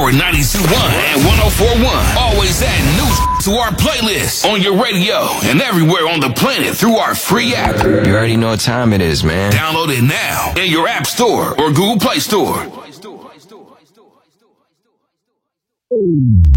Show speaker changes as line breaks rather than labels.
Power 92.1 and 104.1. Always add new to our playlist on your radio and everywhere on the planet through our free app.
You already know what time it is, man.
Download it now in your App Store or Google Play Store.